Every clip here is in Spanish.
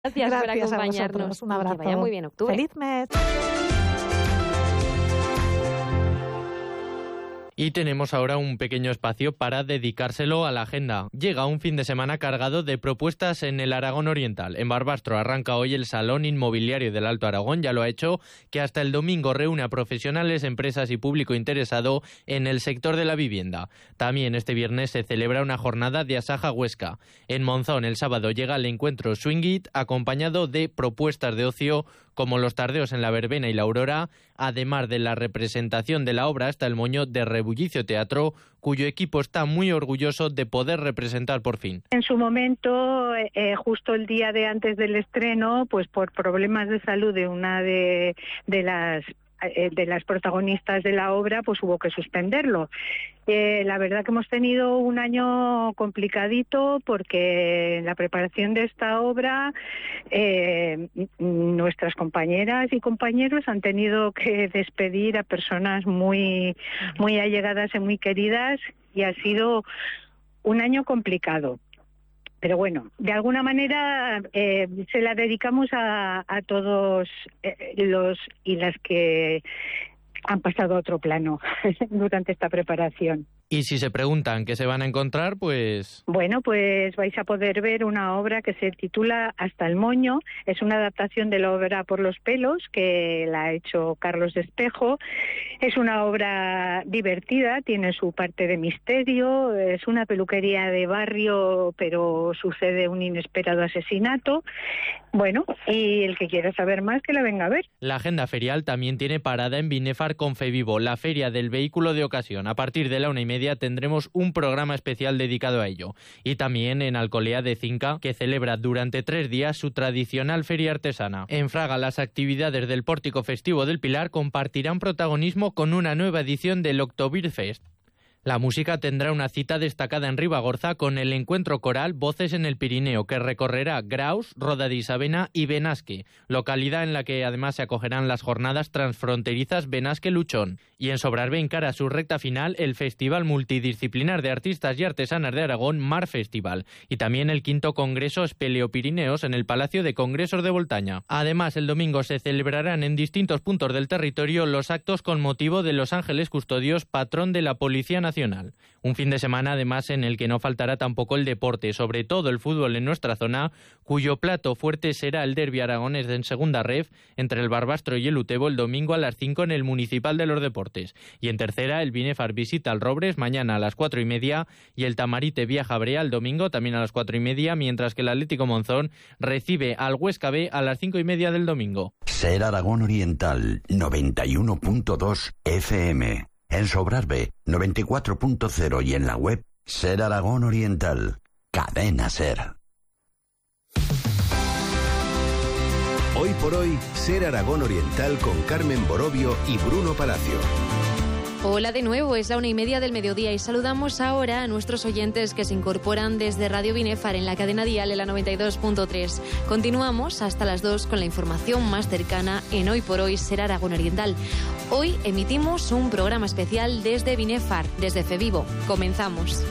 Gracias por acompañarnos. Un abrazo. Que vaya muy bien octubre. ¡Feliz mes! Y tenemos ahora un pequeño espacio para dedicárselo a la agenda. Llega un fin de semana cargado de propuestas en el Aragón Oriental. En Barbastro arranca hoy el Salón Inmobiliario del Alto Aragón, ya lo ha hecho, que hasta el domingo reúne a profesionales, empresas y público interesado en el sector de la vivienda. También este viernes se celebra una jornada de Asaja Huesca. En Monzón el sábado llega el encuentro Swing It, acompañado de propuestas de ocio como los tardeos en la Verbena y la Aurora, además de la representación de la obra Hasta el Moño de Rebullicio Teatro, cuyo equipo está muy orgulloso de poder representar por fin. En su momento, justo el día de antes del estreno, pues por problemas de salud de una de las protagonistas de la obra, pues hubo que suspenderlo. La verdad que hemos tenido un año complicadito porque en la preparación de esta obra nuestras compañeras y compañeros han tenido que despedir a personas muy allegadas y muy queridas, y ha sido un año complicado. Pero bueno, de alguna manera se la dedicamos a todos los y las que han pasado a otro plano durante esta preparación. Y si se preguntan qué se van a encontrar, pues... Bueno, pues vais a poder ver una obra que se titula Hasta el Moño. Es una adaptación de la obra Por los pelos, que la ha hecho Carlos Despejo. Es una obra divertida, tiene su parte de misterio, es una peluquería de barrio, pero sucede un inesperado asesinato. Bueno, y el que quiera saber más, que la venga a ver. La agenda ferial también tiene parada en Binefar con Fevivo, la feria del vehículo de ocasión. A partir de la 1:30 tendremos un programa especial dedicado a ello. Y también en Alcolea de Cinca, que celebra durante 3 días su tradicional feria artesana. En Fraga, las actividades del Pórtico Festivo del Pilar compartirán protagonismo con una nueva edición del Oktoberfest. La música tendrá una cita destacada en Ribagorza con el encuentro coral Voces en el Pirineo, que recorrerá Graus, Roda de Isabena y Benasque, localidad en la que además se acogerán las jornadas transfronterizas Benasque-Luchón. Y en Sobrarbe encara su recta final el Festival Multidisciplinar de Artistas y Artesanas de Aragón, Mar Festival, y también el 5º Congreso Espeleopirineos en el Palacio de Congresos de Voltaña. Además, el domingo se celebrarán en distintos puntos del territorio los actos con motivo de los Ángeles Custodios, patrón de la Policía Nacional. Un fin de semana, además, en el que no faltará tampoco el deporte, sobre todo el fútbol en nuestra zona, cuyo plato fuerte será el derbi aragonés en segunda ref entre el Barbastro y el Utebo el domingo a las 5 en el Municipal de los Deportes. Y en tercera, el Binefar visita al Robres mañana a las 4:30 y el Tamarite viaja a Brea el domingo también a las 4:30, mientras que el Atlético Monzón recibe al Huesca B a las 5:30 del domingo. Ser Aragón Oriental, 91.2 FM. En Sobrarbe, 94.0 y en la web, Ser Aragón Oriental. Cadena Ser. Hoy por hoy, Ser Aragón Oriental con Carmen Borovio y Bruno Palacio. Hola de nuevo, es la 1:30 del mediodía y saludamos ahora a nuestros oyentes que se incorporan desde Radio Binefar en la cadena dial en la 92.3. Continuamos hasta las 2 con la información más cercana en Hoy por Hoy Ser Aragón Oriental. Hoy emitimos un programa especial desde Binefar, desde Fevivo. Comenzamos.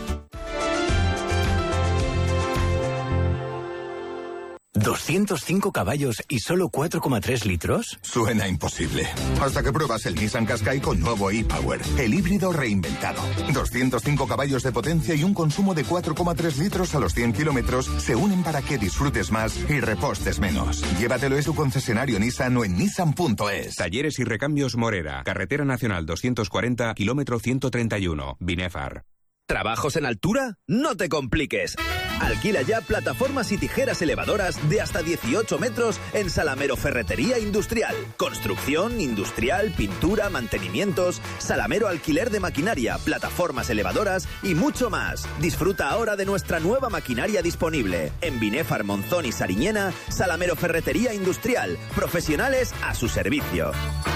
¿205 caballos y solo 4,3 litros? Suena imposible. Hasta que pruebas el Nissan Qashqai con nuevo e-Power, el híbrido reinventado. 205 caballos de potencia y un consumo de 4,3 litros a los 100 kilómetros se unen para que disfrutes más y repostes menos. Llévatelo en tu concesionario Nissan o en nissan.es. Talleres y recambios Morera, Carretera Nacional 240, kilómetro 131, Binefar. ¿Trabajos en altura? No te compliques. Alquila ya plataformas y tijeras elevadoras de hasta 18 metros en Salamero Ferretería Industrial. Construcción, industrial, pintura, mantenimientos, Salamero Alquiler de Maquinaria, plataformas elevadoras y mucho más. Disfruta ahora de nuestra nueva maquinaria disponible. En Binefar, Monzón y Sariñena, Salamero Ferretería Industrial. Profesionales a su servicio.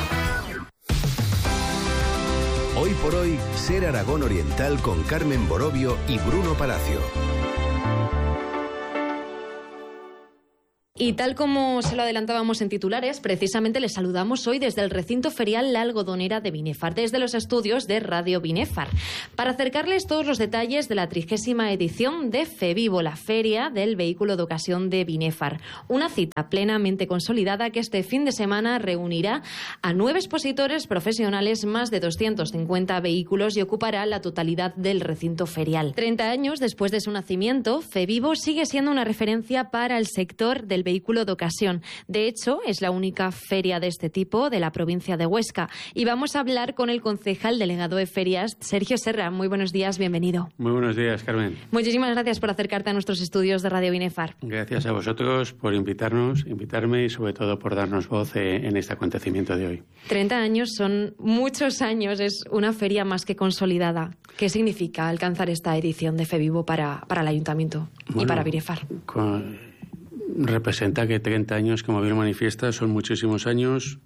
Hoy por hoy, Ser Aragón Oriental con Carmen Borovio y Bruno Palacio. Y tal como se lo adelantábamos en titulares, precisamente les saludamos hoy desde el recinto ferial La Algodonera de Binefar, desde los estudios de Radio Binefar, para acercarles todos los detalles de la 30ª edición de FEVIVO, la Feria del Vehículo de Ocasión de Binefar. Una cita plenamente consolidada que este fin de semana reunirá a 9 expositores profesionales, más de 250 vehículos y ocupará la totalidad del recinto ferial. 30 años después de su nacimiento, FEVIVO sigue siendo una referencia para el sector del vehículo de ocasión. De hecho, es la única feria de este tipo de la provincia de Huesca. Y vamos a hablar con el concejal delegado de ferias, Sergio Serra. Muy buenos días, bienvenido. Muy buenos días, Carmen. Muchísimas gracias por acercarte a nuestros estudios de Radio Binefar. Gracias a vosotros por invitarme y sobre todo por darnos voz en este acontecimiento de hoy. 30 años son muchos años, es una feria más que consolidada. ¿Qué significa alcanzar esta edición de FEVIVO para el Ayuntamiento y para Binefar? Representa que 30 años, como bien manifiesta, son muchísimos años.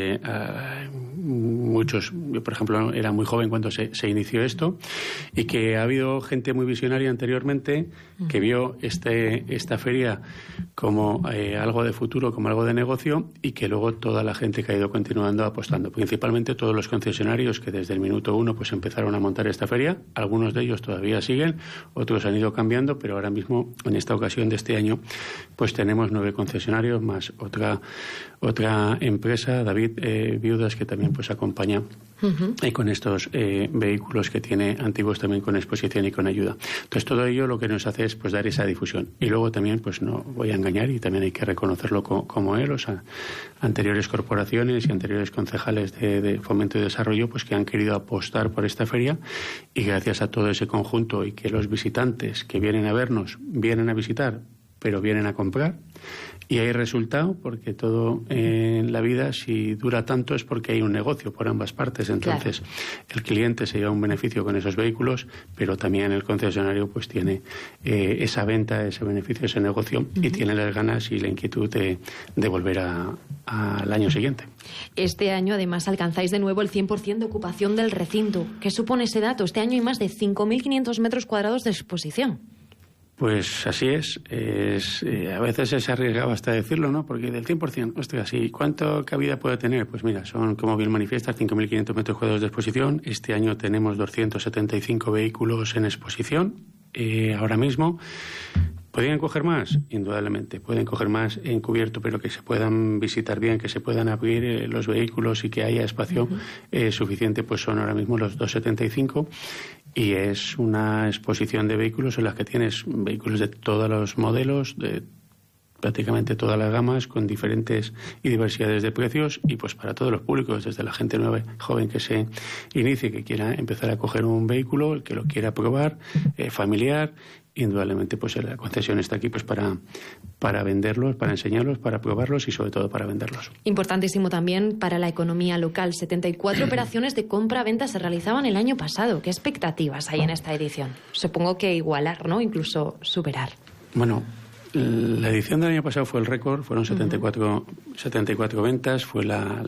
Muchos, yo por ejemplo era muy joven cuando se inició esto, y que ha habido gente muy visionaria anteriormente que vio esta feria como algo de futuro, como algo de negocio, y que luego toda la gente que ha ido continuando apostando, principalmente todos los concesionarios que desde el minuto 1 pues empezaron a montar esta feria. Algunos de ellos todavía siguen, otros han ido cambiando, pero ahora mismo en esta ocasión de este año pues tenemos 9 concesionarios más otra empresa, David Viudas, que también pues acompaña con estos vehículos que tiene antiguos también con exposición y con ayuda. Entonces todo ello lo que nos hace es pues dar esa difusión. Y luego también pues no voy a engañar, y también hay que reconocerlo como él, o sea, anteriores corporaciones y anteriores concejales de Fomento y Desarrollo pues que han querido apostar por esta feria, y gracias a todo ese conjunto y que los visitantes que vienen a vernos vienen a visitar pero vienen a comprar, y hay resultado, porque todo en la vida, si dura tanto, es porque hay un negocio por ambas partes. Entonces, claro, el cliente se lleva un beneficio con esos vehículos, pero también el concesionario pues tiene esa venta, ese beneficio, ese negocio, y tiene las ganas y la inquietud de volver al año siguiente. Este año, además, alcanzáis de nuevo el 100% de ocupación del recinto. ¿Qué supone ese dato? Este año hay más de 5.500 metros cuadrados de exposición. Pues así es. A veces es arriesgado hasta decirlo, ¿no? Porque del 100%, ostras, ¿y cuánto cabida puede tener? Pues mira, son, como bien manifiestas, 5.500 metros cuadrados de exposición. Este año tenemos 275 vehículos en exposición. Ahora mismo, ¿podrían coger más? Indudablemente, pueden coger más en cubierto, pero que se puedan visitar bien, que se puedan abrir los vehículos y que haya espacio suficiente, pues son ahora mismo los 275. Y es una exposición de vehículos en la que tienes vehículos de todos los modelos, de prácticamente todas las gamas, con diferentes y diversidades de precios, y pues para todos los públicos, desde la gente nueva, joven que se inicie, que quiera empezar a coger un vehículo, el que lo quiera probar, familiar. Indudablemente pues la concesión está aquí pues para venderlos, para enseñarlos, para probarlos y sobre todo para venderlos. Importantísimo también para la economía local. 74 operaciones de compra-venta se realizaban el año pasado. ¿Qué expectativas hay en esta edición? Supongo que igualar, ¿no? Incluso superar. Bueno, la edición del año pasado fue el récord, fueron 74 ventas, fue la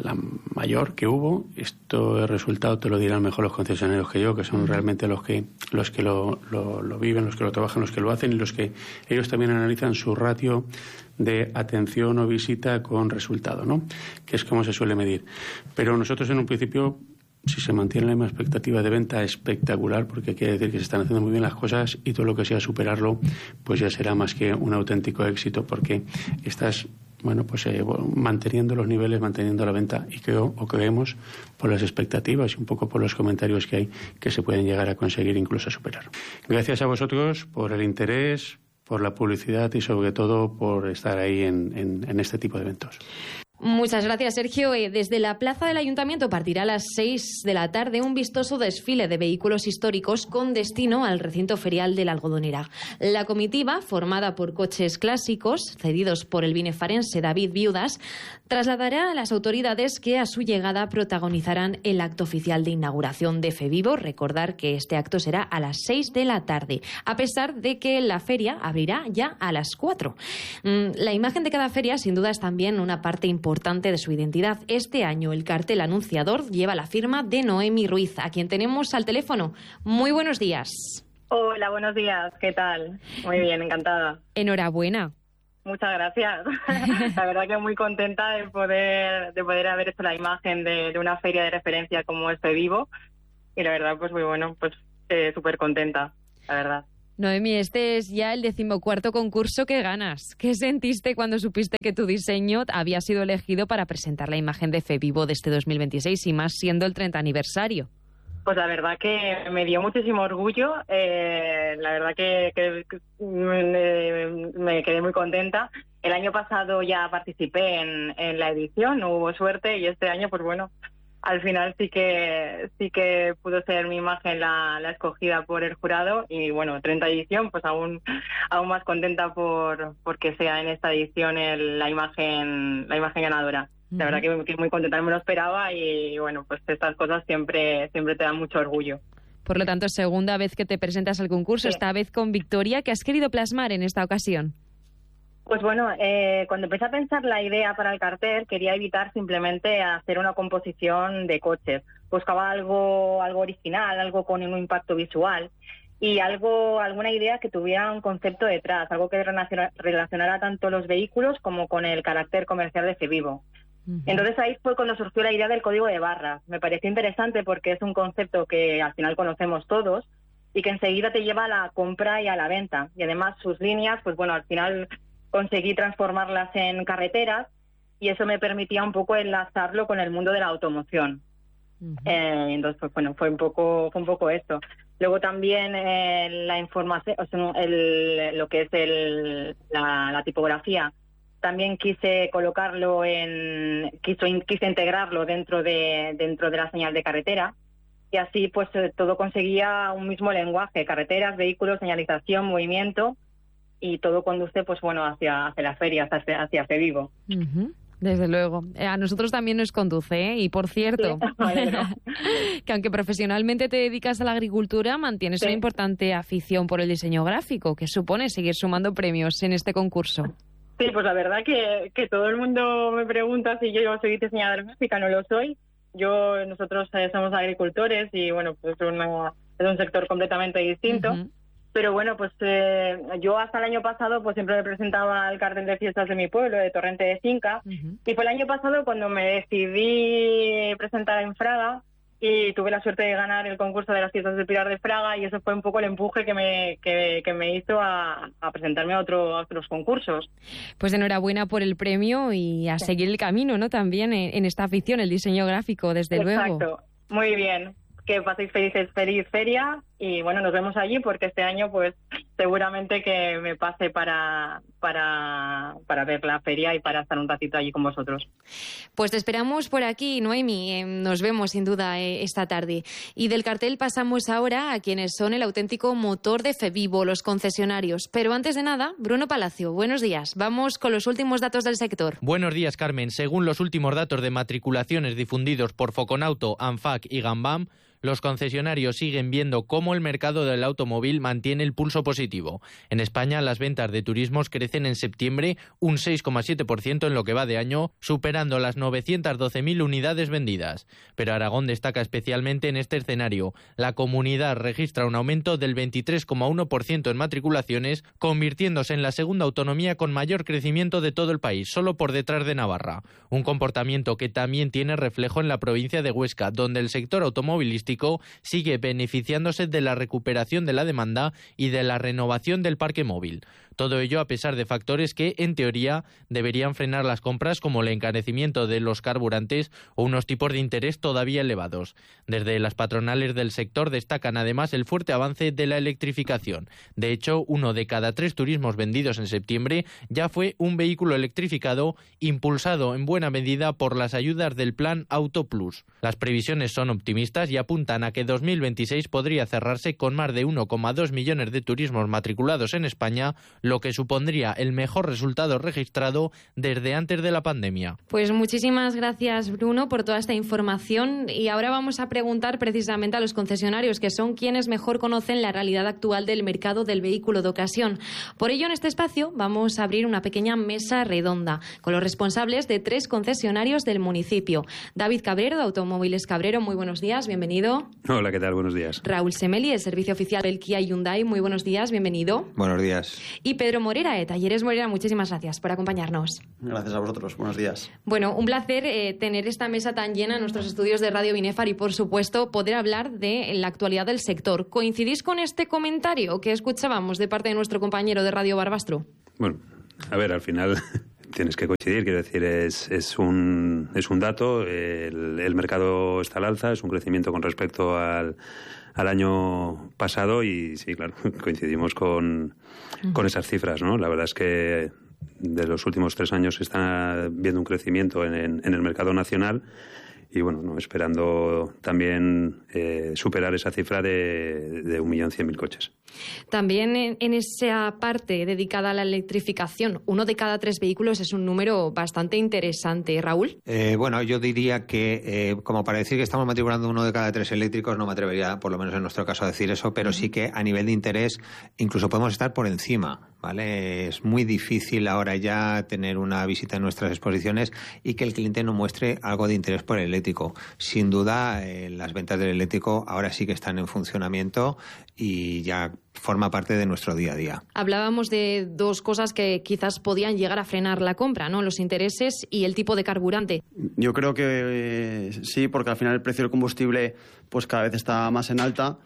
mayor que hubo. Esto, el resultado te lo dirán mejor los concesionarios que yo, que son realmente los que lo viven, los que lo trabajan, los que lo hacen, y los que ellos también analizan su ratio de atención o visita con resultado, ¿no? Que es como se suele medir. Pero nosotros en un principio, si se mantiene la misma expectativa de venta, espectacular, porque quiere decir que se están haciendo muy bien las cosas, y todo lo que sea superarlo pues ya será más que un auténtico éxito, porque estás manteniendo los niveles, manteniendo la venta, y creemos por las expectativas y un poco por los comentarios que hay, que se pueden llegar a conseguir, incluso a superar. Gracias a vosotros por el interés, por la publicidad y sobre todo por estar ahí en este tipo de eventos. Muchas gracias, Sergio. Desde la plaza del Ayuntamiento partirá a las 6 de la tarde un vistoso desfile de vehículos históricos con destino al recinto ferial de La Algodonera. La comitiva, formada por coches clásicos cedidos por el binefarense David Viudas, trasladará a las autoridades que a su llegada protagonizarán el acto oficial de inauguración de FEVIVO. Recordar que este acto será a las 6 de la tarde, a pesar de que la feria abrirá ya a las 4. La imagen de cada feria, sin duda, es también una parte importante de su identidad. Este año el cartel anunciador lleva la firma de Noemi Ruiz, a quien tenemos al teléfono. Muy buenos días. Hola, buenos días. ¿Qué tal? Muy bien, encantada. Enhorabuena. muchas gracias. La verdad que muy contenta de poder haber hecho la imagen de una feria de referencia como es FEVIVO. Y la verdad, pues muy bueno, pues súper contenta, la verdad. Noemi, este es ya el 14º concurso que ganas. ¿Qué sentiste cuando supiste que tu diseño había sido elegido para presentar la imagen de FEVIVO de este 2026 y más siendo el 30 aniversario? Pues la verdad que me dio muchísimo orgullo. La verdad que me quedé muy contenta. El año pasado ya participé en la edición, no hubo suerte, y este año, pues bueno, al final sí que pudo ser mi imagen la escogida por el jurado. Y bueno, 30 edición, pues aún más contenta porque sea en esta edición la imagen ganadora. La verdad que muy contenta, no me lo esperaba, y bueno, pues estas cosas siempre te dan mucho orgullo. Por lo tanto, segunda vez que te presentas al concurso, esta vez con victoria. ¿Qué has querido plasmar en esta ocasión? Pues bueno, cuando empecé a pensar la idea para el cartel, quería evitar simplemente hacer una composición de coches. Buscaba algo original, algo con un impacto visual y alguna idea que tuviera un concepto detrás, algo que relacionara tanto los vehículos como con el carácter comercial de FEVIVO. Entonces ahí fue cuando surgió la idea del código de barras. Me pareció interesante porque es un concepto que al final conocemos todos y que enseguida te lleva a la compra y a la venta. Y además sus líneas, pues bueno, al final conseguí transformarlas en carreteras y eso me permitía un poco enlazarlo con el mundo de la automoción. Entonces, pues bueno, fue un poco esto. Luego también la información, o sea, lo que es la tipografía, también quise colocarlo quise integrarlo dentro de la señal de carretera, y así pues todo conseguía un mismo lenguaje: carreteras, vehículos, señalización, movimiento, y todo conduce pues bueno hacia la feria, hacia FEVIVO. Desde luego. A nosotros también nos conduce, ¿eh? Y por cierto, que aunque profesionalmente te dedicas a la agricultura, mantienes una importante afición por el diseño gráfico, que supone seguir sumando premios en este concurso. Sí, pues la verdad que todo el mundo me pregunta si yo soy diseñadora gráfica. No lo soy. Nosotros somos agricultores y bueno, pues es un sector completamente distinto. Pero bueno, pues yo hasta el año pasado pues siempre me presentaba el cartel de fiestas de mi pueblo, de Torrente de Cinca, y fue el año pasado cuando me decidí presentar en Fraga y tuve la suerte de ganar el concurso de las fiestas de Pilar de Fraga, y eso fue un poco el empuje que me hizo a presentarme a otros concursos. Pues enhorabuena por el premio y a seguir el camino, ¿no? También en esta afición, el diseño gráfico, desde luego. Exacto, muy bien. Que paséis feliz feria y bueno, nos vemos allí porque este año pues seguramente que me pase para ver la feria y para estar un ratito allí con vosotros. Pues te esperamos por aquí, Noemi. Nos vemos sin duda esta tarde. Y del cartel pasamos ahora a quienes son el auténtico motor de FEVIVO, los concesionarios. Pero antes de nada, Bruno Palacio, buenos días. Vamos con los últimos datos del sector. Buenos días, Carmen. Según los últimos datos de matriculaciones difundidos por Foconauto, ANFAC y Gambam, los concesionarios siguen viendo cómo el mercado del automóvil mantiene el pulso positivo. En España, las ventas de turismos crecen en septiembre un 6,7% en lo que va de año, superando las 912.000 unidades vendidas. Pero Aragón destaca especialmente en este escenario. La comunidad registra un aumento del 23,1% en matriculaciones, convirtiéndose en la segunda autonomía con mayor crecimiento de todo el país, solo por detrás de Navarra. Un comportamiento que también tiene reflejo en la provincia de Huesca, donde el sector automovilístico sigue beneficiándose de la recuperación de la demanda y de la renovación del parque móvil. Todo ello a pesar de factores que, en teoría, deberían frenar las compras, como el encarecimiento de los carburantes o unos tipos de interés todavía elevados. Desde las patronales del sector destacan además el fuerte avance de la electrificación. De hecho, 1 de cada 3 turismos vendidos en septiembre ya fue un vehículo electrificado, impulsado en buena medida por las ayudas del Plan Auto Plus. Las previsiones son optimistas y apuntan a que 2026 podría cerrarse con más de 1,2 millones de turismos matriculados en España, lo que supondría el mejor resultado registrado desde antes de la pandemia. Pues muchísimas gracias, Bruno, por toda esta información. Y ahora vamos a preguntar precisamente a los concesionarios, que son quienes mejor conocen la realidad actual del mercado del vehículo de ocasión. Por ello, en este espacio vamos a abrir una pequeña mesa redonda con los responsables de 3 concesionarios del municipio. David Cabrero, de Automóviles Cabrero, muy buenos días, bienvenido. Hola, ¿qué tal? Buenos días. Raúl Semeli, del servicio oficial del Kia Hyundai, muy buenos días, bienvenido. Buenos días. Y Pedro Morera, de Talleres Morera, muchísimas gracias por acompañarnos. Gracias a vosotros, buenos días. Bueno, un placer tener esta mesa tan llena en nuestros estudios de Radio Binefar y, por supuesto, poder hablar de la actualidad del sector. ¿Coincidís con este comentario que escuchábamos de parte de nuestro compañero de Radio Barbastro? Bueno, a ver, al final tienes que coincidir, quiero decir, es un dato, el mercado está al alza, es un crecimiento con respecto al año pasado y sí, claro, coincidimos con esas cifras, ¿no? La verdad es que de los últimos 3 años se está viendo un crecimiento en el mercado nacional y bueno, ¿no? Esperando también superar esa cifra de 1.100.000 coches. También en esa parte dedicada a la electrificación, 1 de cada 3 vehículos es un número bastante interesante. ¿Raúl? Bueno, yo diría que como para decir que estamos matriculando 1 de cada 3 eléctricos, no me atrevería, por lo menos en nuestro caso, a decir eso, pero sí que a nivel de interés incluso podemos estar por encima, ¿vale? Es muy difícil ahora ya tener una visita en nuestras exposiciones y que el cliente no muestre algo de interés por el eléctrico. Sin duda, las ventas del eléctrico ahora sí que están en funcionamiento y ya forma parte de nuestro día a día. Hablábamos de 2 cosas que quizás podían llegar a frenar la compra, ¿no? Los intereses y el tipo de carburante. Yo creo que sí, porque al final el precio del combustible pues cada vez está más en alza,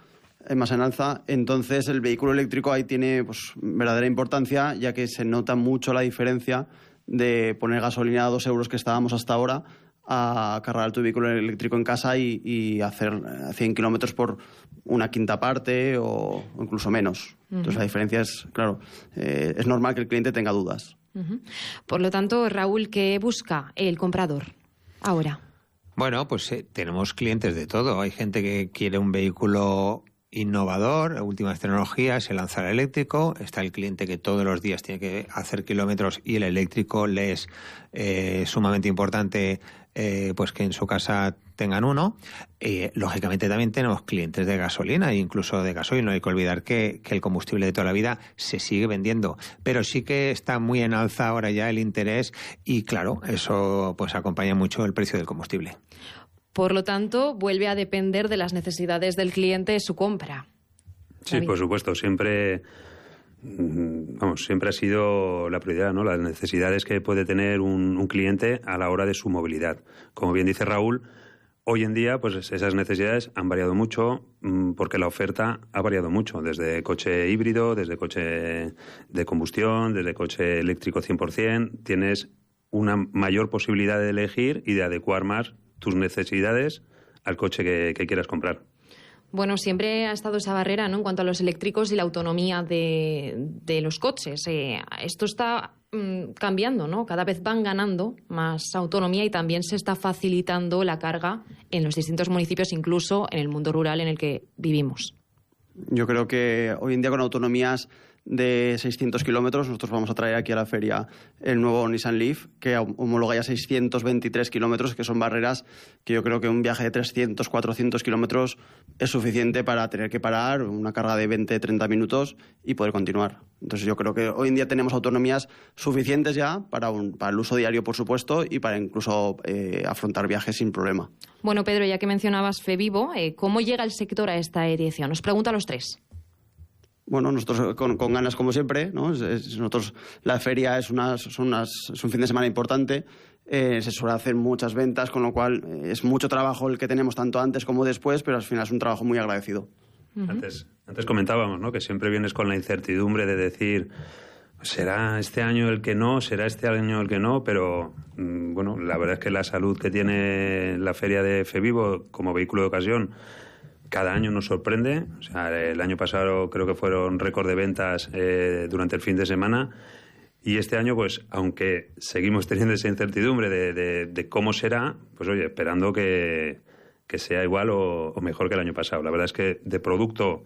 entonces el vehículo eléctrico ahí tiene pues verdadera importancia, ya que se nota mucho la diferencia de poner gasolina a 2 euros que estábamos hasta ahora a cargar tu vehículo eléctrico en casa y hacer 100 kilómetros por una quinta parte o incluso menos. Entonces la diferencia es, claro, es normal que el cliente tenga dudas. Por lo tanto, Raúl, ¿qué busca el comprador ahora? Bueno, pues tenemos clientes de todo. Hay gente que quiere un vehículo innovador, últimas tecnologías, se lanza el eléctrico. Está el cliente que todos los días tiene que hacer kilómetros y el eléctrico le es sumamente importante pues que en su casa tengan uno. Lógicamente también tenemos clientes de gasolina e incluso de gasoil. No hay que olvidar que el combustible de toda la vida se sigue vendiendo, pero sí que está muy en alza ahora ya el interés y claro, eso pues acompaña mucho el precio del combustible. Por lo tanto, vuelve a depender de las necesidades del cliente su compra. Sí, David. Por supuesto, siempre ha sido la prioridad, ¿no? Las necesidades que puede tener un cliente a la hora de su movilidad. Como bien dice Raúl, hoy en día pues esas necesidades han variado mucho porque la oferta ha variado mucho, desde coche híbrido, desde coche de combustión, desde coche eléctrico 100%. Tienes una mayor posibilidad de elegir y de adecuar más tus necesidades al coche que quieras comprar. Bueno, siempre ha estado esa barrera, ¿no?, en cuanto a los eléctricos y la autonomía de los coches. Esto está cambiando, ¿no? Cada vez van ganando más autonomía y también se está facilitando la carga en los distintos municipios, incluso en el mundo rural en el que vivimos. Yo creo que hoy en día con autonomías de 600 kilómetros, nosotros vamos a traer aquí a la feria el nuevo Nissan Leaf, que homologa ya 623 kilómetros, que son barreras que yo creo que un viaje de 300, 400 kilómetros es suficiente para tener que parar, una carga de 20, 30 minutos y poder continuar. Entonces yo creo que hoy en día tenemos autonomías suficientes ya para el uso diario, por supuesto, y para incluso afrontar viajes sin problema. Bueno, Pedro, ya que mencionabas FEVIVO, ¿cómo llega el sector a esta edición? Os pregunto a los 3. Bueno, nosotros con ganas como siempre, ¿no? Nosotros la feria es un fin de semana importante, se suele hacer muchas ventas, con lo cual es mucho trabajo el que tenemos tanto antes como después, pero al final es un trabajo muy agradecido. Antes comentábamos, ¿no?, que siempre vienes con la incertidumbre de decir será este año el que no, será este año el que no, pero bueno, la verdad es que la salud que tiene la feria de FEVIVO como vehículo de ocasión cada año nos sorprende. O sea, el año pasado creo que fueron récord de ventas durante el fin de semana. Y este año, pues, aunque seguimos teniendo esa incertidumbre de cómo será, pues oye, esperando que sea igual o mejor que el año pasado. La verdad es que de producto,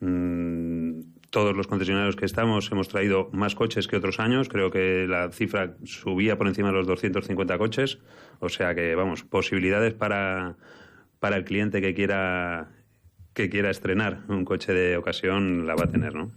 todos los concesionarios que estamos hemos traído más coches que otros años. Creo que la cifra subía por encima de los 250 coches. O sea que, vamos, posibilidades para el cliente que quiera estrenar un coche de ocasión la va a tener, ¿no?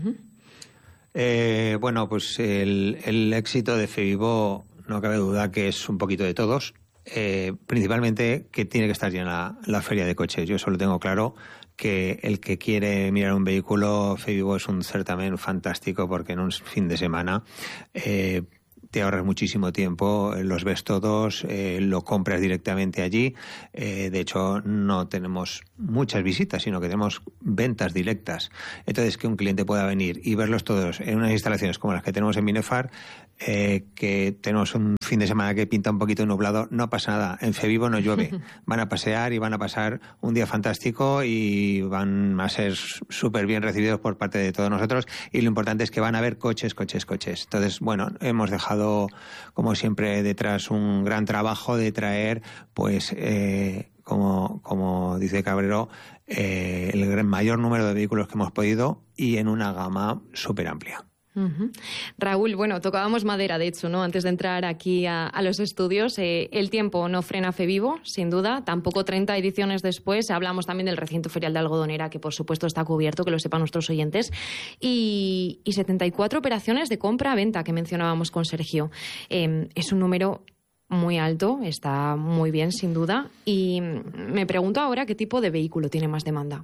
Bueno, pues el éxito de FEVIVO no cabe duda que es un poquito de todos. Principalmente que tiene que estar llena la feria de coches. Yo eso lo tengo claro, que el que quiere mirar un vehículo, Fevivo es un certamen fantástico porque en un fin de semana te ahorras muchísimo tiempo, los ves todos, lo compras directamente allí. De hecho, no tenemos muchas visitas, sino que tenemos ventas directas. Entonces, que un cliente pueda venir y verlos todos en unas instalaciones como las que tenemos en Binefar, que tenemos un fin de semana que pinta un poquito nublado, no pasa nada. En Fevivo no llueve. Van a pasear y van a pasar un día fantástico y van a ser súper bien recibidos por parte de todos nosotros. Y lo importante es que van a ver coches. Entonces, bueno, hemos dejado, como siempre, detrás un gran trabajo de traer, pues, como dice Cabrero, el mayor número de vehículos que hemos podido y en una gama súper amplia. Uh-huh. Raúl, bueno, tocábamos madera, de hecho, ¿no? Antes de entrar aquí a los estudios. El tiempo no frena Fevivo, sin duda, tampoco 30 ediciones después. Hablamos también del recinto ferial de Algodonera, que por supuesto está cubierto, que lo sepan nuestros oyentes. Y 74 operaciones de compra-venta que mencionábamos con Sergio. Es un número muy alto, está muy bien, sin duda. Y me pregunto ahora qué tipo de vehículo tiene más demanda.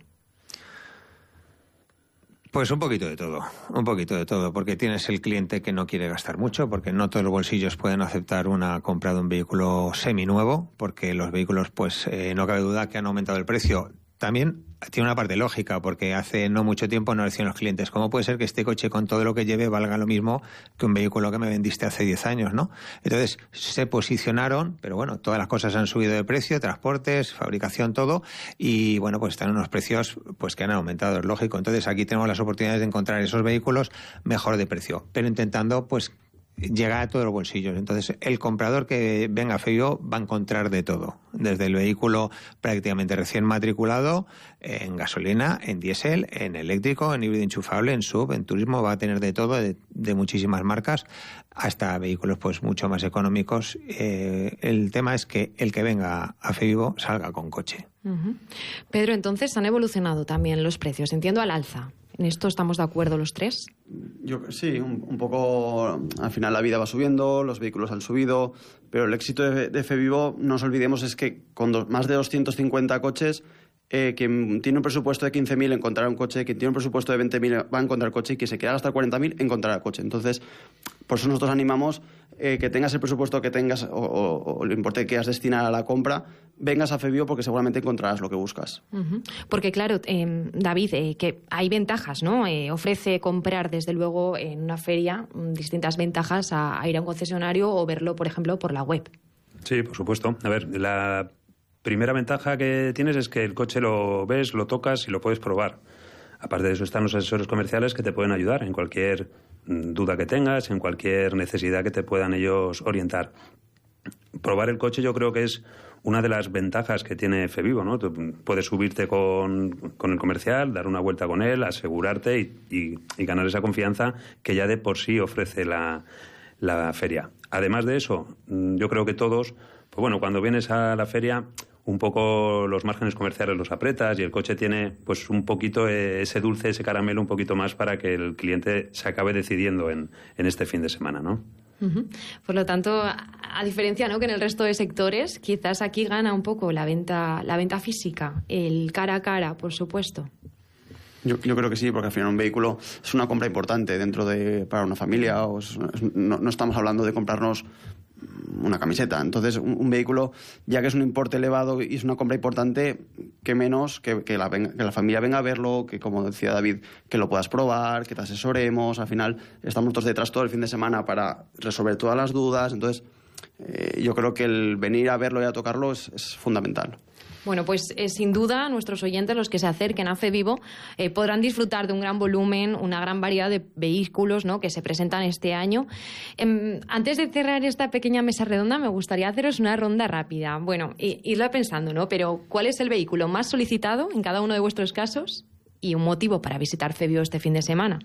Pues un poquito de todo, porque tienes el cliente que no quiere gastar mucho, porque no todos los bolsillos pueden aceptar una compra de un vehículo seminuevo, porque los vehículos, pues no cabe duda que han aumentado el precio. También tiene una parte lógica, porque hace no mucho tiempo nos decían los clientes, ¿cómo puede ser que este coche con todo lo que lleve valga lo mismo que un vehículo que me vendiste hace 10 años, ¿no? Entonces se posicionaron, pero bueno, todas las cosas han subido de precio, transportes, fabricación, todo, y bueno, pues están en unos precios pues que han aumentado, es lógico. Entonces aquí tenemos las oportunidades de encontrar esos vehículos mejor de precio, pero intentando pues llegar a todos los bolsillos. Entonces, el comprador que venga a Fevivo va a encontrar de todo, desde el vehículo prácticamente recién matriculado, en gasolina, en diésel, en eléctrico, en híbrido enchufable, en SUV, en turismo, va a tener de todo, de muchísimas marcas, hasta vehículos pues mucho más económicos. El tema es que el que venga a Fevivo salga con coche. Uh-huh. Pedro, entonces han evolucionado también los precios, entiendo, al alza. ¿En esto estamos de acuerdo los tres? Sí, un poco. Al final la vida va subiendo, los vehículos han subido, pero el éxito de Fevivo, no nos olvidemos, es que con más de 250 coches, quien tiene un presupuesto de 15.000 encontrará un coche, quien tiene un presupuesto de 20.000 va a encontrar coche, y quien se queda hasta 40.000 encontrará coche. Entonces, por eso nosotros animamos que tengas el presupuesto que tengas o lo importante que quieras destinar a la compra, vengas a Fevivo porque seguramente encontrarás lo que buscas. Uh-huh. Porque claro, David, que hay ventajas, ¿no? Ofrece comprar desde luego en una feria distintas ventajas a ir a un concesionario o verlo, por ejemplo, por la web. Sí, por supuesto. A ver, la primera ventaja que tienes es que el coche lo ves, lo tocas y lo puedes probar. Aparte de eso están los asesores comerciales que te pueden ayudar en cualquier duda que tengas, en cualquier necesidad que te puedan ellos orientar. Probar el coche yo creo que es una de las ventajas que tiene Fevivo, ¿no? Tú puedes subirte con el comercial, dar una vuelta con él, asegurarte y ganar esa confianza que ya de por sí ofrece la feria. Además de eso, yo creo que todos, pues bueno, cuando vienes a la feria, un poco los márgenes comerciales los apretas y el coche tiene pues un poquito ese dulce, ese caramelo un poquito más para que el cliente se acabe decidiendo en este fin de semana, ¿no? Uh-huh. Por lo tanto, a diferencia, ¿no?, que en el resto de sectores, quizás aquí gana un poco la venta física, el cara a cara, por supuesto. Yo creo que sí, porque al final un vehículo es una compra importante para una familia. No estamos hablando de comprarnos una camiseta. Entonces, un vehículo, ya que es un importe elevado y es una compra importante, que menos que la familia venga a verlo, que, como decía David, que lo puedas probar, que te asesoremos. Al final, estamos nosotros detrás todo el fin de semana para resolver todas las dudas. Entonces, yo creo que el venir a verlo y a tocarlo es fundamental. Bueno, pues sin duda nuestros oyentes, los que se acerquen a Fevivo, podrán disfrutar de un gran volumen, una gran variedad de vehículos, ¿no?, que se presentan este año. Antes de cerrar esta pequeña mesa redonda, me gustaría haceros una ronda rápida. Bueno, irla pensando, ¿no? Pero ¿cuál es el vehículo más solicitado en cada uno de vuestros casos? Y un motivo para visitar Fevivo este fin de semana.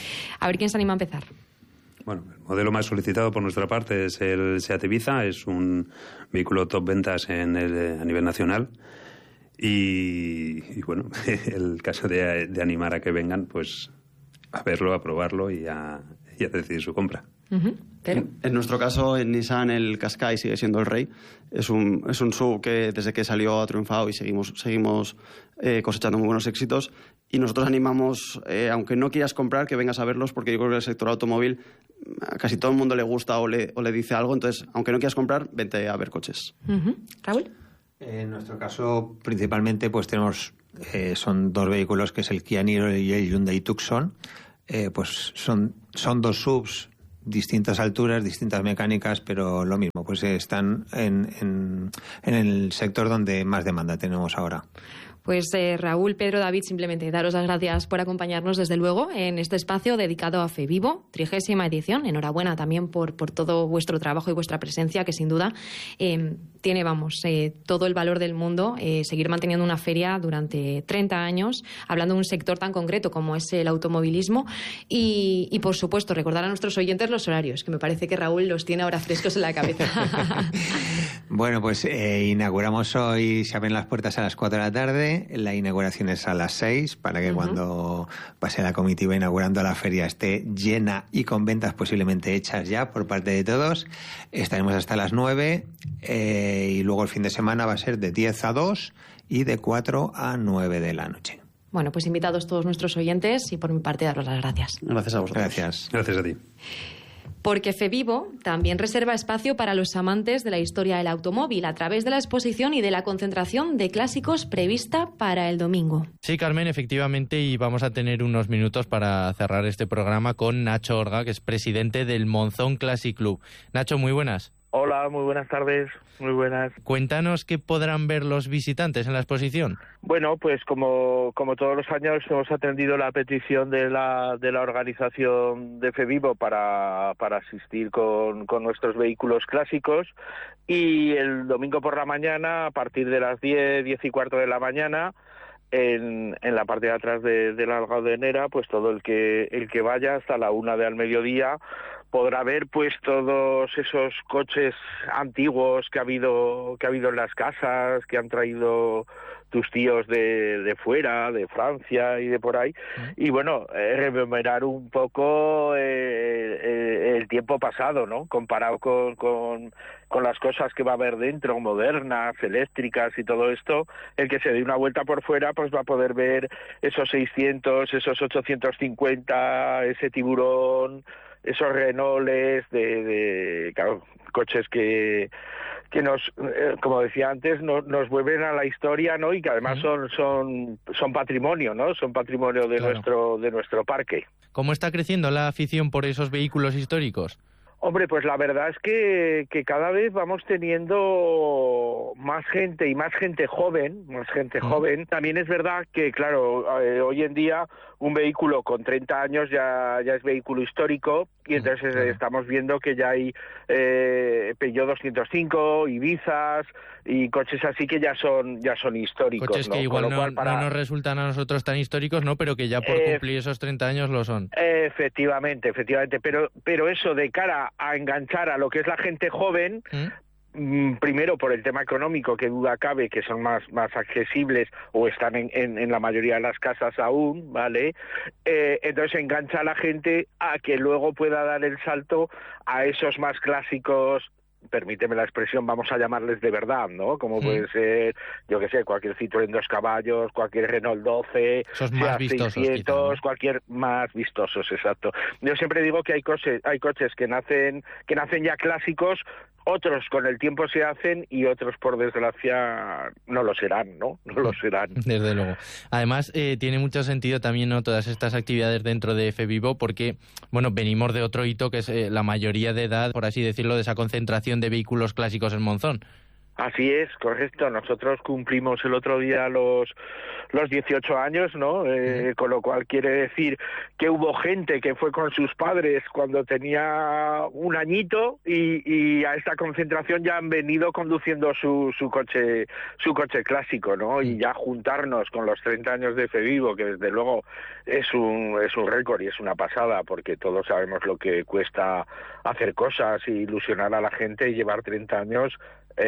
A ver quién se anima a empezar. Bueno, el modelo más solicitado por nuestra parte es el Seat Ibiza, es un vehículo top ventas a nivel nacional y bueno, el caso de animar a que vengan, pues a verlo, a probarlo y a decidir su compra. Pero en nuestro caso, en Nissan, el Qashqai sigue siendo el rey. Es un SUV que desde que salió ha triunfado y seguimos cosechando muy buenos éxitos. Y nosotros animamos, aunque no quieras comprar, que vengas a verlos, porque yo creo que el sector automóvil a casi todo el mundo le gusta o le dice algo. Entonces, aunque no quieras comprar, vente a ver coches. Raúl. En nuestro caso, principalmente, pues tenemos son dos vehículos, que es el Kia Niro y el Hyundai Tucson. Pues son dos SUVs, distintas alturas, distintas mecánicas, pero lo mismo, pues están en el sector donde más demanda tenemos ahora. Pues Raúl, Pedro, David, simplemente daros las gracias por acompañarnos, desde luego, en este espacio dedicado a FEVIVO, 30ª edición. Enhorabuena también por todo vuestro trabajo y vuestra presencia, que sin duda tiene, todo el valor del mundo seguir manteniendo una feria durante 30 años, hablando de un sector tan concreto como es el automovilismo. Y por supuesto, recordar a nuestros oyentes los horarios, que me parece que Raúl los tiene ahora frescos en la cabeza. Bueno, pues inauguramos hoy, se abren las puertas a las 4 de la tarde. La inauguración es a las 6, para que cuando pase la comitiva inaugurando la feria esté llena y con ventas posiblemente hechas ya por parte de todos. Estaremos hasta las 9 y luego el fin de semana va a ser de 10 a 2 y de 4 a 9 de la noche. Bueno, pues invitados todos nuestros oyentes, y por mi parte daros las gracias. Gracias a vosotros. Gracias a ti. Porque FEVIVO también reserva espacio para los amantes de la historia del automóvil a través de la exposición y de la concentración de clásicos prevista para el domingo. Sí, Carmen, efectivamente, y vamos a tener unos minutos para cerrar este programa con Nacho Orga, que es presidente del Monzón Classic Club. Nacho, muy buenas. Hola, muy buenas tardes, muy buenas. Cuéntanos qué podrán ver los visitantes en la exposición. Bueno, pues como todos los años hemos atendido la petición de la organización de FEVIVO para asistir con nuestros vehículos clásicos, y el domingo por la mañana, a partir de las 10 y cuarto de la mañana, en la parte de atrás de la Algadenera, pues todo el que vaya hasta la 1 del mediodía podrá ver pues todos esos coches antiguos que ha habido en las casas, que han traído tus tíos de fuera, de Francia y de por ahí, y bueno, rememorar un poco el tiempo pasado, ¿no? Comparado con las cosas que va a haber dentro, modernas, eléctricas y todo esto. El que se dé una vuelta por fuera pues va a poder ver esos 600, esos 850, ese Tiburón, esos Renaults claro, coches que nos, como decía antes, nos vuelven a la historia, ¿no? Y que además son patrimonio, ¿no? Son patrimonio de nuestro parque. ¿Cómo está creciendo la afición por esos vehículos históricos? Hombre, pues la verdad es que cada vez vamos teniendo más gente y más gente joven, También es verdad que, claro, hoy en día un vehículo con 30 años ya es vehículo histórico, y entonces estamos viendo que ya hay Peugeot 205, Ibizas y coches así que ya son históricos. Coches que igual no nos resultan a nosotros tan históricos, ¿no? Pero que ya por cumplir esos 30 años lo son. Efectivamente. Pero eso de cara a enganchar a lo que es la gente joven, primero por el tema económico, que duda cabe que son más accesibles o están en la mayoría de las casas aún, ¿vale? Entonces engancha a la gente a que luego pueda dar el salto a esos más clásicos, permíteme la expresión, vamos a llamarles de verdad, ¿no? Como puede ser, yo que sé, cualquier Citroën 2 caballos, cualquier Renault 12, esos más vistosos, 600, quizá, ¿no? cualquier más vistosos, exacto. Yo siempre digo que hay coches que nacen ya clásicos, otros con el tiempo se hacen y otros, por desgracia, no lo serán, ¿no? No lo serán. Desde luego. Además, tiene mucho sentido también, ¿no?, todas estas actividades dentro de FEVIVO, porque, bueno, venimos de otro hito que es la mayoría de edad, por así decirlo, de esa concentración de vehículos clásicos en Monzón. Así es, correcto. Nosotros cumplimos el otro día los 18 años, ¿no? Con lo cual quiere decir que hubo gente que fue con sus padres cuando tenía un añito y a esta concentración ya han venido conduciendo su coche clásico, ¿no? Y ya juntarnos con los 30 años de FEVIVO, que desde luego es un récord y es una pasada, porque todos sabemos lo que cuesta hacer cosas y ilusionar a la gente, y llevar 30 años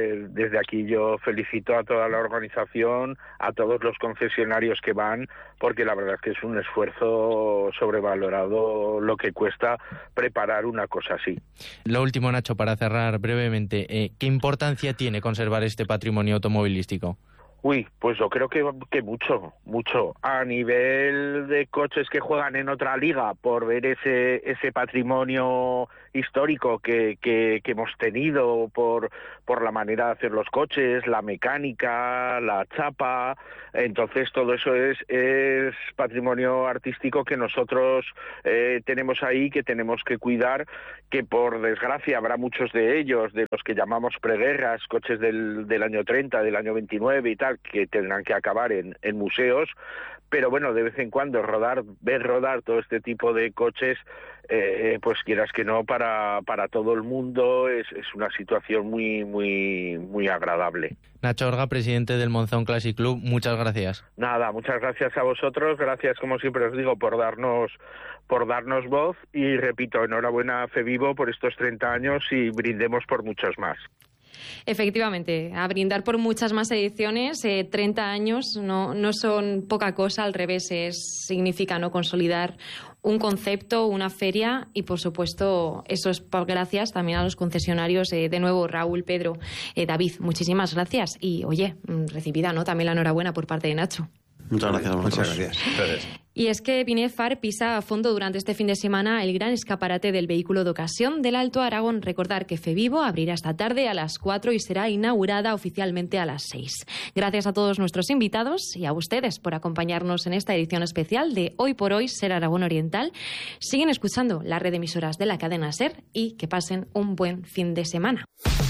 desde aquí yo felicito a toda la organización, a todos los concesionarios que van, porque la verdad es que es un esfuerzo sobrevalorado lo que cuesta preparar una cosa así. Lo último, Nacho, para cerrar brevemente, ¿qué importancia tiene conservar este patrimonio automovilístico? Uy, pues yo creo que mucho. A nivel de coches que juegan en otra liga, por ver ese patrimonio histórico que hemos tenido, por la manera de hacer los coches, la mecánica, la chapa, entonces todo eso es patrimonio artístico que nosotros tenemos ahí, que tenemos que cuidar, que por desgracia habrá muchos de ellos, de los que llamamos preguerras, coches del año 30, del año 29 y tal, que tendrán que acabar en museos, pero bueno, de vez en cuando ver rodar todo este tipo de coches, pues quieras que no, para todo el mundo es una situación muy agradable. Nacho Orga, presidente del Monzón Classic Club, muchas gracias. Nada, muchas gracias a vosotros, gracias como siempre os digo por darnos voz y repito, enhorabuena a FEVIVO por estos 30 años y brindemos por muchos más. Efectivamente, a brindar por muchas más ediciones. 30 años no son poca cosa, al revés, significa no consolidar un concepto, una feria y, por supuesto, eso es gracias también a los concesionarios. De nuevo, Raúl, Pedro, David, muchísimas gracias. Y, oye, recibida, ¿no? También la enhorabuena por parte de Nacho. Muchas gracias a vosotros. Muchas gracias. Y es que Binefar pisa a fondo durante este fin de semana el gran escaparate del vehículo de ocasión del Alto Aragón. Recordar que FEVIVO abrirá esta tarde a las 4 y será inaugurada oficialmente a las 6. Gracias a todos nuestros invitados y a ustedes por acompañarnos en esta edición especial de Hoy por Hoy, Ser Aragón Oriental. Siguen escuchando la red de emisoras de la cadena SER y que pasen un buen fin de semana.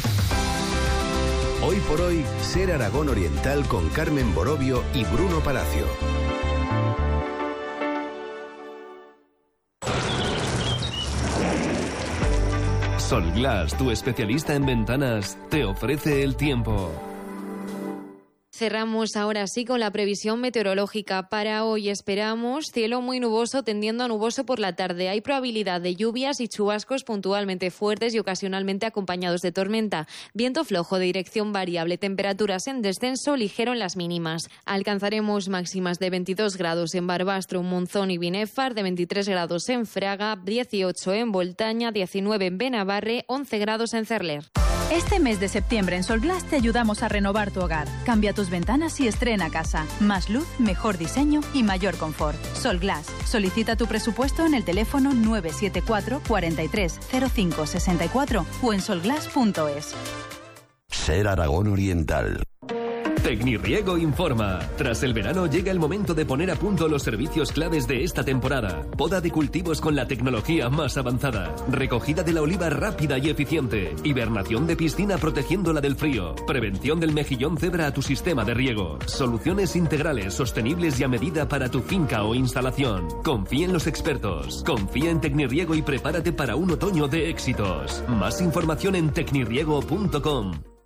Hoy por Hoy, Ser Aragón Oriental con Carmen Borovio y Bruno Palacio. Solglass, tu especialista en ventanas, te ofrece el tiempo. Cerramos ahora sí con la previsión meteorológica. Para hoy esperamos cielo muy nuboso tendiendo a nuboso por la tarde. Hay probabilidad de lluvias y chubascos puntualmente fuertes y ocasionalmente acompañados de tormenta. Viento flojo de dirección variable. Temperaturas en descenso ligero en las mínimas. Alcanzaremos máximas de 22 grados en Barbastro, Monzón y Binefar, de 23 grados en Fraga, 18 en Voltaña, 19 en Benabarre, 11 grados en Cerler. Este mes de septiembre en Solglass te ayudamos a renovar tu hogar. Cambia tus ventanas y estrena casa. Más luz, mejor diseño y mayor confort. Solglass. Solicita tu presupuesto en el teléfono 974 43 05 64 o en solglass.es. Ser Aragón Oriental. Tecnirriego informa. Tras el verano llega el momento de poner a punto los servicios claves de esta temporada. Poda de cultivos con la tecnología más avanzada. Recogida de la oliva rápida y eficiente. Hibernación de piscina protegiéndola del frío. Prevención del mejillón cebra a tu sistema de riego. Soluciones integrales, sostenibles y a medida para tu finca o instalación. Confía en los expertos. Confía en Tecnirriego y prepárate para un otoño de éxitos. Más información en tecnirriego.com.